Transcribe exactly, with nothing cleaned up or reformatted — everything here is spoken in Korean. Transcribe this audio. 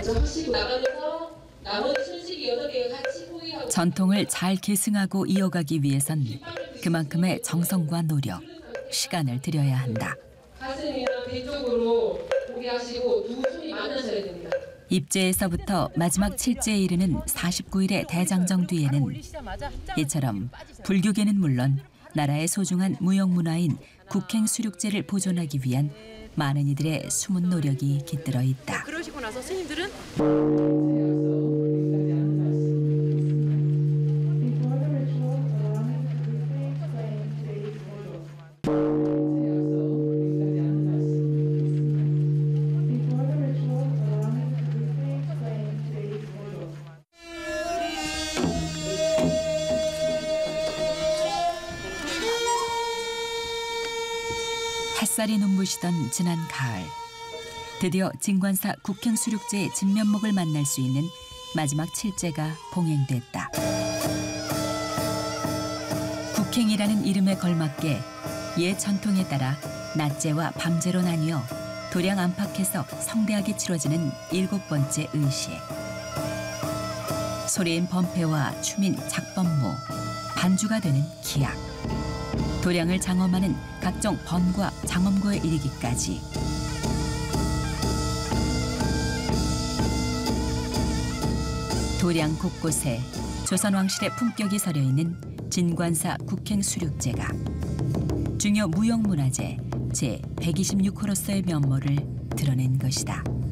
먼저 하시고 나가면서 나머지 순식이 여덟 개가 같이 포위하고 전통을 잘 계승하고 이어가기 위해선 그만큼의 정성과 노력, 시간을 들여야 한다. 가슴이나 배 쪽으로 고개 하시고 두 손이 만나셔야 됩니다. 입제에서부터 마지막 칠제에 이르는 사십구 일의 대장정 뒤에는 이처럼 불교계는 물론 나라의 소중한 무형문화인 국행수륙제를 보존하기 위한 많은 이들의 숨은 노력이 깃들어 있다. 그러시고 나서 스님들은 햇살이 눈부시던 지난 가을, 드디어 진관사 국행수륙제의 진면목을 만날 수 있는 마지막 칠제가 봉행됐다. 국행이라는 이름에 걸맞게 옛 전통에 따라 낮제와 밤제로 나뉘어 도량 안팎에서 성대하게 치러지는 일곱 번째 의시. 소리인 범패와 춤인 작범모, 반주가 되는 기악. 도량을 장엄하는 각종 번과 장엄고에 이르기까지 도량 곳곳에 조선왕실의 품격이 서려 있는 진관사 국행수륙제가 중요 무형문화재 제백이십육 호로서의 면모를 드러낸 것이다.